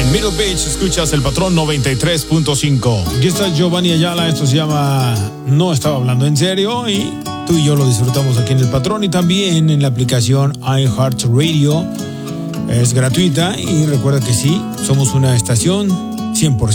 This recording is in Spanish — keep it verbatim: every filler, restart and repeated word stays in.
en Middle Beach escuchas El Patrón noventa y tres punto cinco. Aquí está Giovanni Ayala, esto se llama No Estaba Hablando en Serio y tú y yo lo disfrutamos aquí en El Patrón y también en la aplicación iHeartRadio. Es gratuita y recuerda que sí, somos una estación cien por ciento